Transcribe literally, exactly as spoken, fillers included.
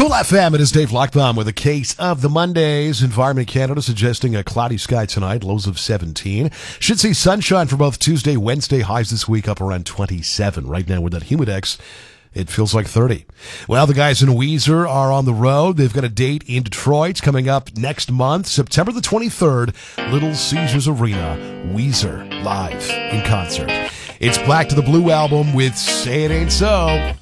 Cool F M, it is Dave Lockbaum with a case of the Mondays. Environment Canada suggesting a cloudy sky tonight, lows of seventeen. Should see sunshine for both Tuesday, Wednesday, highs this week up around twenty-seven. Right now with that Humidex, it feels like thirty. Well, the guys in Weezer are on the road. They've got a date in Detroit coming up next month, September the twenty-third, Little Caesars Arena. Weezer live in concert. It's Black to the Blue album with Say It Ain't So.